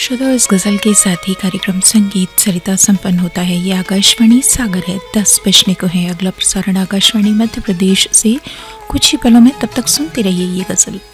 श्रोता, इस गज़ल के साथ ही कार्यक्रम संगीत सरिता संपन्न होता है। ये आकाशवाणी सागर है, 10 बजने को है। अगला प्रसारण आकाशवाणी मध्य प्रदेश से कुछ ही पलों में, तब तक सुनते रहिए ये गज़ल।